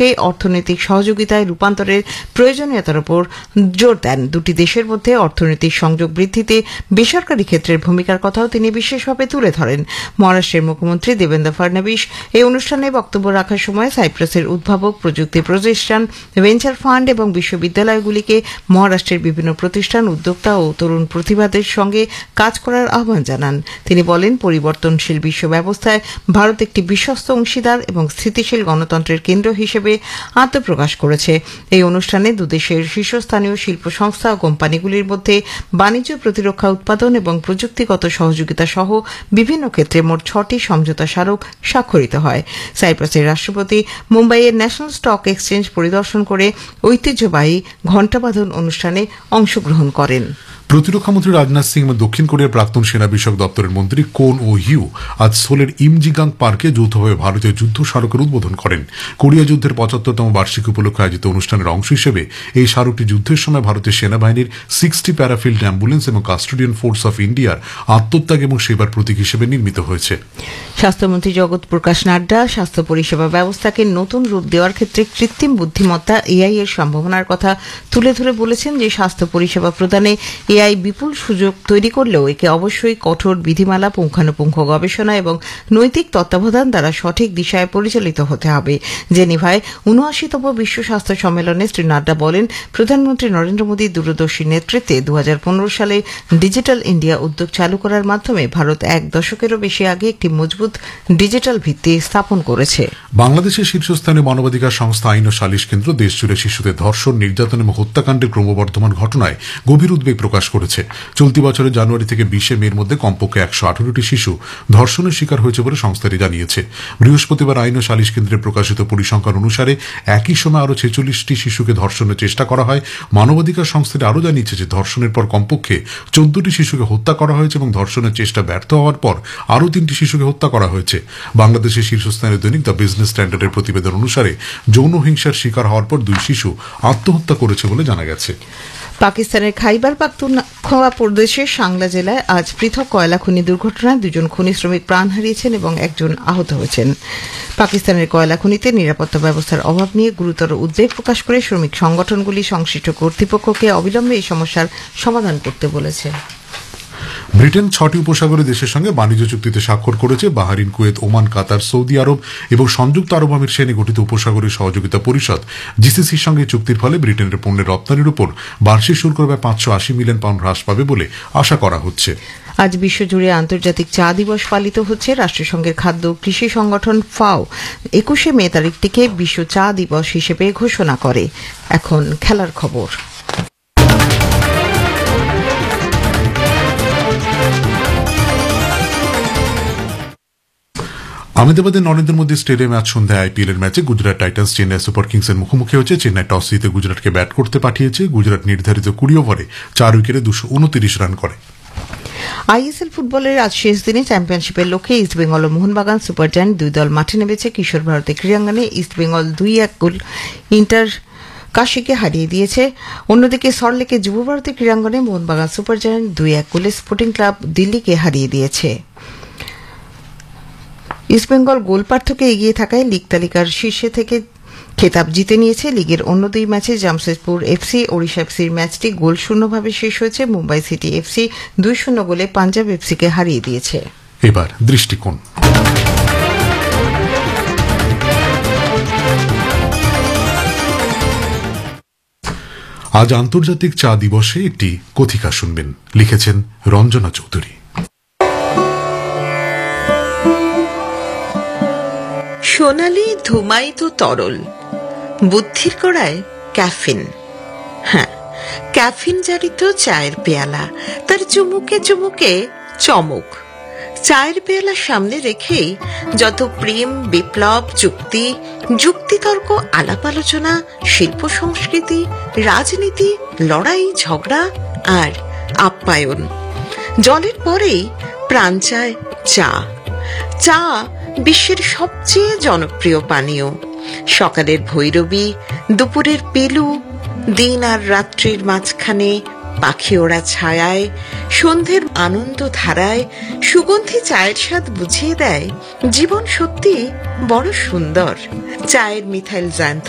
কর্তৃপক্ষকে অর্থনৈতিক সহযোগিতায় রূপান্তরের প্রয়োজনীয়তার উপর জোর দেন। দুটি দেশের মধ্যে অর্থনৈতিক সংযোগ বৃদ্ধিতে বেসরকারি ক্ষেত্রের ভূমিকার কথাও তিনি বিশেষভাবে তুলে ধরেন। মহারাষ্ট্রের মুখ্যমন্ত্রী দেবেন্দ্র ফডনবিস এই অনুষ্ঠানে বক্তব্য রাখার সময় সাইপ্রাসের উদ্ভাবক, প্রযুক্তি প্রতিষ্ঠান, ভেঞ্চার ফান্ড এবং বিশ্ববিদ্যালয়গুলিকে মহারাষ্ট্রের বিভিন্ন প্রতিষ্ঠান, উদ্যোক্তা ও তরুণ প্রতিভাদের সঙ্গে কাজ করার আহ্বান জানান। তিনি বলেন, পরিবর্তনশীল বিশ্ব ব্যবস্থায় ভারত একটি বিশ্বস্ত অংশীদার এবং স্থিতিশীল গণতন্ত্রের কেন্দ্র হিসেবে আত্মপ্রকাশ করেছে। এই অনুষ্ঠানে দুদেশের শীর্ষস্থানীয় শিল্প সংস্থা ও কোম্পানিগুলির মধ্যে বাণিজ্য, প্রতিরক্ষা, উৎপাদন এবং প্রযুক্তিগত সহযোগিতা সহ বিভিন্ন ক্ষেত্রে মোট 6টি সমঝোতা স্মারক স্বাক্ষরিত হয়। সাইপ্রাসের রাষ্ট্রপতি মুম্বাইয়ের ন্যাশনাল স্টক এক্সচেঞ্জ পরিদর্শন করে ঐতিহ্যবাহী ঘণ্টাবাদন অনুষ্ঠানে অংশগ্রহণ করেন। প্রতিরক্ষামন্ত্রী রাজনাথ সিং এবং দক্ষিণ কোরিয়ার প্রাক্তন সেনা বিষয়ক দপ্তরের মন্ত্রী কোন ও হিউ আজ সোলের ইমজিগাং পার্কে যৌথভাবে ভারতীয় যুদ্ধ স্মারকের উদ্বোধন করেন। কোরিয়া যুদ্ধের 75তম বার্ষিকী উপলক্ষে আয়োজিত অনুষ্ঠানের অংশ হিসেবে এই স্মারকটি যুদ্ধের সময় ভারতীয় সেনাবাহিনীর 60টি প্যারাফিল্ড অ্যাম্বুলেন্স এবং কাস্টোডিয়ান ফোর্স অফ ইন্ডিয়ার আত্মত্যাগ এবং সেবার প্রতীক হিসেবে নির্মিত হয়েছে। স্বাস্থ্যমন্ত্রী জগৎ প্রকাশ নাড্ডা স্বাস্থ্য পরিষেবা ব্যবস্থাকে নতুন রূপ দেওয়ার ক্ষেত্রে কৃত্রিম বুদ্ধিমত্তা এআই এর সম্ভাবনার কথা তুলে ধরে বলেছেন যে স্বাস্থ্য পরিষেবা প্রদানে এআই বিপুল সুযোগ তৈরি করলেও একে অবশ্যই কঠোর বিধিমালা, পুঙ্খানুপুঙ্খ গবেষণা এবং নৈতিক তত্ত্বাবধান দ্বারা সঠিক দিশায় পরিচালিত হতে হবে। জেনিভায় ৭৯তম বিশ্ব স্বাস্থ্য সম্মেলনে শ্রী নাড্ডা বলেন, প্রধানমন্ত্রী নরেন্দ্র মোদীর দূরদর্শী নেতৃত্বে 2015 সালে ডিজিটাল ইন্ডিয়া উদ্যোগ চালু করার মাধ্যমে ভারত এক দশকেরও বেশি আগে একটি মজবুত ডিজিটাল ভিত্তি স্থাপন করেছে। বাংলাদেশের শীর্ষস্থানীয় মানবাধিকার সংস্থা আইন ও সালিশ কেন্দ্র দেশজুড়ে শিশুদের ধর্ষণ, নির্যাতন এবং হত্যাকাণ্ডের ক্রমবর্ধমান ঘটনায় গভীর উদ্বেগ প্রকাশ করেছে। চলতি বছরের জানুয়ারি থেকে 20 মের মধ্যে কমপক্ষে 118টি শিশু ধর্ষণের শিকার হয়েছে বলে সংস্থাটি জানিয়েছে। বৃহস্পতিবার আইন ও সালিশ কেন্দ্রে প্রকাশিত পরিসংখ্যান অনুসারে একই সময় আরও 46টি শিশুকে ধর্ষণের চেষ্টা করা হয়। মানবাধিকার সংস্থাটি আরও জানিয়েছে যে ধর্ষণের পর কমপক্ষে 14টি শিশুকে হত্যা করা হয়েছে এবং ধর্ষণের চেষ্টা ব্যর্থ হওয়ার পর আরও 3টি শিশুকে হত্যা করা হয়েছে। বাংলাদেশের শীর্ষস্থানীয় দৈনিক দ্য বিজনেস স্ট্যান্ডার্ডের প্রতিবেদন অনুসারে যৌন হিংসার শিকার হওয়ার পর 2 শিশু আত্মহত্যা করেছে বলে জানা গেছে। পাকিস্তানের খাইবার পাখতুনখোয়া প্রদেশের সাংলা জেলায় আজ পৃথক কয়লা খনি দুর্ঘটনায় 2 জন খনি শ্রমিক প্রাণ হারিয়েছেন এবং 1 জন আহত হয়েছেন। পাকিস্তানের কয়লা খনিতে নিরাপত্তা ব্যবস্থার অভাব নিয়ে গুরুতর উদ্বেগ প্রকাশ করে শ্রমিক সংগঠনগুলি সংশ্লিষ্ট কর্তৃপক্ষকে অবিলম্বে এই সমস্যার সমাধান করতে বলেছে। ব্রিটেন 6টি উপসাগরীয় দেশের সঙ্গে বাণিজ্য চুক্তিতে স্বাক্ষর করেছে। বাহরিন, কুয়েত, ওমান, কাতার, সৌদি আরব এবং সংযুক্ত আরব আমিরাতে নিয়ে গঠিত উপসাগরীয় সহযোগিতা পরিষদ জিসিসির সঙ্গে চুক্তির ফলে ব্রিটেনের পণ্যের রপ্তানির উপর বার্ষিক শুল্ক প্রায় 580 মিলিয়ন পাউন্ড হ্রাস পাবে বলে আশা করা হচ্ছে। আজ বিশ্বজুড়ে আন্তর্জাতিক চা দিবস পালিত হচ্ছে। রাষ্ট্রসংঘের খাদ্য কৃষি সংগঠন ফাও 21 মে তারিখটিকে বিশ্ব চা দিবস হিসেবে ঘোষণা করে। এখন খেলার খবর। আহমেদাবাদের নরেন্দ্র মোদী স্টেডিয়ামে আজ সন্ধ্যায় আইপিএল এর ম্যাচে গুজরাট টাইটান্স চেন্নাই সুপার কিংসের মুখোমুখি হয়েছে। চেন্নাই টস জিতে গুজরাটকে ব্যাট করতে পাঠিয়েছে। গুজরাট নির্ধারিত 20 ওভারে 4 উইকেটে 229 রান করে। আইএসএল ফুটবলের আজ শেষ দিনে চ্যাম্পিয়নশিপের লক্ষ্যে ইস্টবেঙ্গল ও মোহনবাগান সুপার জায়ান্ট 2 দল মাঠে নেমেছে। কিশোর ভারতী ক্রীড়াঙ্গনে ইস্টবেঙ্গল 2-1 গোল ইন্টার কাশিকে হারিয়ে দিয়েছে। অন্যদিকে সল্টলেকে যুব ভারতী ক্রীড়াঙ্গনে মোহনবাগান সুপার জায়ান্ট 2-1 গোলে স্পোর্টিং ক্লাব দিল্লিকে হারিয়ে দিয়েছে। ইস্টবেঙ্গল গোল পার্থক্যে এগিয়ে থাকায় লীগ তালিকার শীর্ষে থেকে খেতাব জিতে নিয়েছে। লীগের অন্য 2 ম্যাচে জামশেদপুর এফসি ওড়িশা এফসির ম্যাচটি গোল শূন্যভাবে শেষ হয়েছে। মুম্বাই সিটি এফসি 2-0 গোলে পাঞ্জাব এফসিকে হারিয়ে দিয়েছে। এবার দৃষ্টিকোণ। আজ আন্তর্জাতিক চা দিবসে একটি কথিকা শুনবেন, লিখেছেন রঞ্জনা চৌধুরী। সোনালি ধুমায়িত তরল, বুদ্ধির গোড়ায় ক্যাফিন। হ্যাঁ, ক্যাফিন জারিত চায়ের পেয়ালা, তার চুমুকে চুমুকে চমক। চায়ের পেয়ালা সামনে রেখেই যত প্রেম, বিপ্লব, চুক্তি, যুক্তিতর্ক, আলাপ আলোচনা, শিল্প সংস্কৃতি, রাজনীতি, লড়াই, ঝগড়া আর আপ্যায়ন। জলের পরেই প্রাণ চায় চা। চা বিশ্বের সবচেয়ে জনপ্রিয় পানীয়। সকালের ভৈরবী, দুপুরের পিলু, দিন আর রাত্রির মাঝখানে পাখি ওড়া ছায়ায়, সন্ধ্যের আনন্দ ধারায় সুগন্ধি চায়ের স্বাদ বুঝিয়ে দেয় জীবন সত্যি বড় সুন্দর। চায়ের মিথাইল জায়ন্ত